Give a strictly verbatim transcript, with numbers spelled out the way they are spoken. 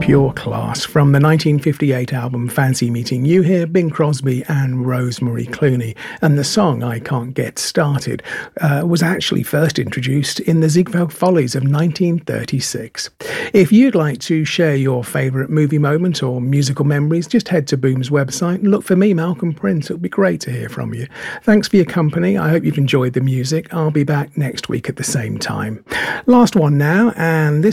Pure class. From the nineteen fifty-eight album Fancy Meeting You, here Bing Crosby and Rosemary Clooney. And the song I Can't Get Started uh, was actually first introduced in the Ziegfeld Follies of nineteen thirty-six. If you'd like to share your favourite movie moment or musical memories, just head to Boom's website and look for me, Malcolm Prince. It'll be great to hear from you. Thanks for your company. I hope you've enjoyed the music. I'll be back next week at the same time. Last one now, and this